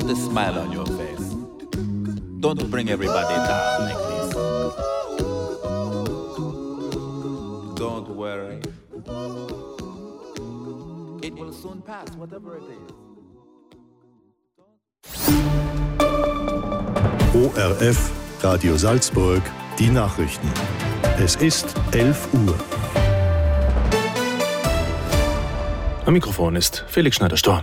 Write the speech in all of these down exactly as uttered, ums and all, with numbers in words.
a smile on your face. Don't bring everybody down like this. Don't worry. It will soon pass, whatever it is. O R F, Radio Salzburg, die Nachrichten. Es ist elf Uhr. Am Mikrofon ist Felix Schneider-Storm.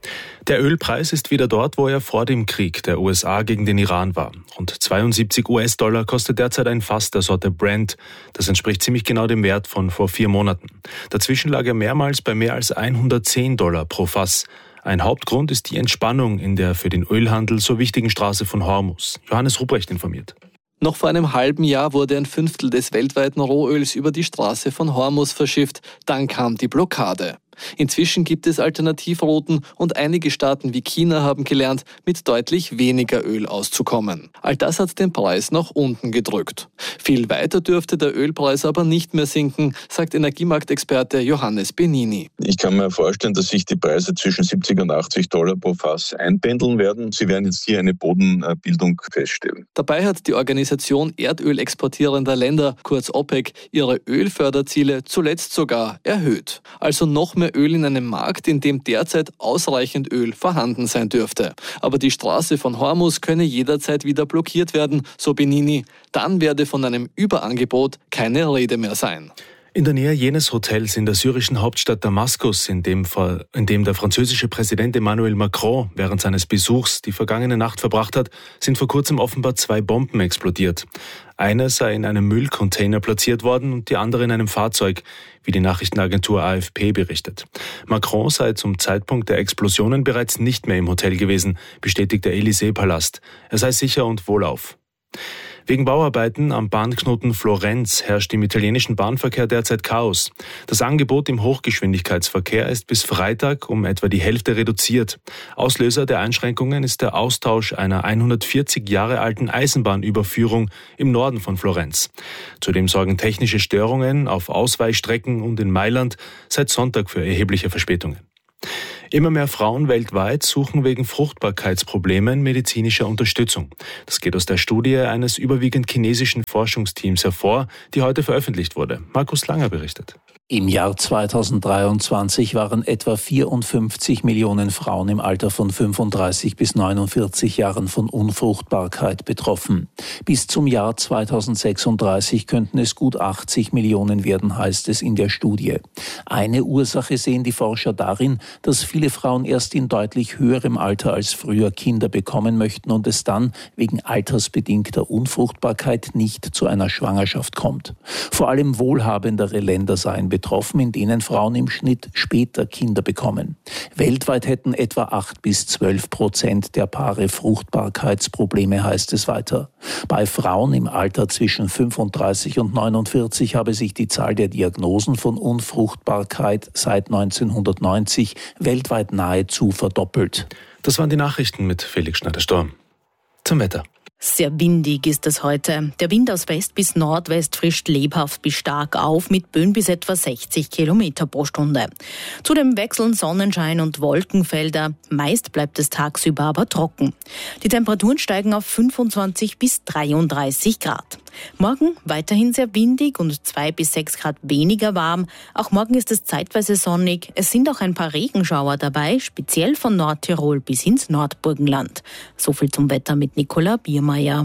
Der Ölpreis ist wieder dort, wo er vor dem Krieg der U S A gegen den Iran war. Rund zweiundsiebzig US-Dollar kostet derzeit ein Fass der Sorte Brent. Das entspricht ziemlich genau dem Wert von vor vier Monaten. Dazwischen lag er mehrmals bei mehr als hundertzehn Dollar pro Fass. Ein Hauptgrund ist die Entspannung in der für den Ölhandel so wichtigen Straße von Hormuz. Johannes Ruprecht informiert. Noch vor einem halben Jahr wurde ein Fünftel des weltweiten Rohöls über die Straße von Hormuz verschifft. Dann kam die Blockade. Inzwischen gibt es Alternativrouten und einige Staaten wie China haben gelernt, mit deutlich weniger Öl auszukommen. All das hat den Preis nach unten gedrückt. Viel weiter dürfte der Ölpreis aber nicht mehr sinken, sagt Energiemarktexperte Johannes Benini. Ich kann mir vorstellen, dass sich die Preise zwischen siebzig und achtzig Dollar pro Fass einpendeln werden. Sie werden jetzt hier eine Bodenbildung feststellen. Dabei hat die Organisation erdölexportierender Länder, kurz OPEC, ihre Ölförderziele zuletzt sogar erhöht. Also noch mehr Öl in einem Markt, in dem derzeit ausreichend Öl vorhanden sein dürfte. Aber die Straße von Hormuz könne jederzeit wieder blockiert werden, so Benini. Dann werde von einem Überangebot keine Rede mehr sein. In der Nähe jenes Hotels in der syrischen Hauptstadt Damaskus, in dem, in dem der französische Präsident Emmanuel Macron während seines Besuchs die vergangene Nacht verbracht hat, sind vor kurzem offenbar zwei Bomben explodiert. Eine sei in einem Müllcontainer platziert worden und die andere in einem Fahrzeug, wie die Nachrichtenagentur A F P berichtet. Macron sei zum Zeitpunkt der Explosionen bereits nicht mehr im Hotel gewesen, bestätigt der Élysée-Palast. Er sei sicher und wohlauf. Wegen Bauarbeiten am Bahnknoten Florenz herrscht im italienischen Bahnverkehr derzeit Chaos. Das Angebot im Hochgeschwindigkeitsverkehr ist bis Freitag um etwa die Hälfte reduziert. Auslöser der Einschränkungen ist der Austausch einer hundertvierzig Jahre alten Eisenbahnüberführung im Norden von Florenz. Zudem sorgen technische Störungen auf Ausweichstrecken und in Mailand seit Sonntag für erhebliche Verspätungen. Immer mehr Frauen weltweit suchen wegen Fruchtbarkeitsproblemen medizinische Unterstützung. Das geht aus der Studie eines überwiegend chinesischen Forschungsteams hervor, die heute veröffentlicht wurde. Markus Langer berichtet. Im Jahr zweitausenddreiundzwanzig waren etwa vierundfünfzig Millionen Frauen im Alter von fünfunddreißig bis neunundvierzig Jahren von Unfruchtbarkeit betroffen. Bis zum Jahr zweitausendsechsunddreißig könnten es gut achtzig Millionen werden, heißt es in der Studie. Eine Ursache sehen die Forscher darin, dass viele Frauen erst in deutlich höherem Alter als früher Kinder bekommen möchten und es dann wegen altersbedingter Unfruchtbarkeit nicht zu einer Schwangerschaft kommt. Vor allem wohlhabendere Länder seien betroffen. betroffen, in denen Frauen im Schnitt später Kinder bekommen. Weltweit hätten etwa acht bis zwölf Prozent der Paare Fruchtbarkeitsprobleme, heißt es weiter. Bei Frauen im Alter zwischen fünfunddreißig und neunundvierzig habe sich die Zahl der Diagnosen von Unfruchtbarkeit seit neunzehnhundertneunzig weltweit nahezu verdoppelt. Das waren die Nachrichten mit Felix Schneider-Storm. Zum Wetter. Sehr windig ist es heute. Der Wind aus West bis Nordwest frischt lebhaft bis stark auf, mit Böen bis etwa sechzig Kilometer pro Stunde. Zudem wechseln Sonnenschein und Wolkenfelder. Meist bleibt es tagsüber aber trocken. Die Temperaturen steigen auf fünfundzwanzig bis dreiunddreißig Grad. Morgen weiterhin sehr windig und zwei bis sechs Grad weniger warm. Auch morgen ist es zeitweise sonnig. Es sind auch ein paar Regenschauer dabei, speziell von Nordtirol bis ins Nordburgenland. So viel zum Wetter mit Nicola Biermeier.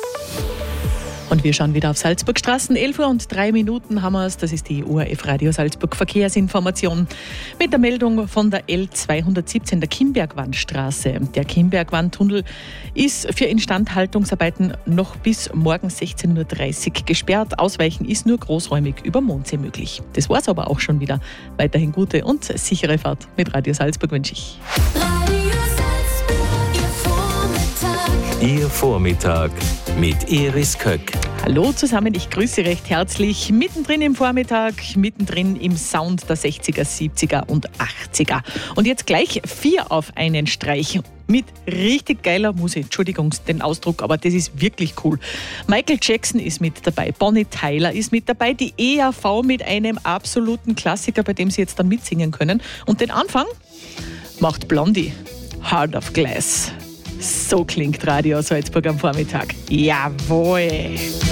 Und wir schauen wieder auf Salzburgstraßen. elf Uhr und drei Minuten haben wir es. Das ist die O R F Radio Salzburg Verkehrsinformation. Mit der Meldung von der L zweihundertsiebzehn, der Kimbergwandstraße. Der Kimbergwandtunnel ist für Instandhaltungsarbeiten noch bis morgen sechzehn Uhr dreißig gesperrt. Ausweichen ist nur großräumig über Mondsee möglich. Das war's aber auch schon wieder. Weiterhin gute und sichere Fahrt mit Radio Salzburg wünsche ich. Radio Salzburg, Ihr Vormittag. Ihr Vormittag mit Iris Köck. Hallo zusammen, ich grüße recht herzlich. Mittendrin im Vormittag, mittendrin im Sound der sechziger, siebziger und achtziger. Und jetzt gleich vier auf einen Streich. Mit richtig geiler Musik. Entschuldigung den Ausdruck, aber das ist wirklich cool. Michael Jackson ist mit dabei, Bonnie Tyler ist mit dabei, die E A V mit einem absoluten Klassiker, bei dem Sie jetzt dann mitsingen können. Und den Anfang macht Blondie, Heart of Glass. So klingt Radio Salzburg am Vormittag. Jawohl!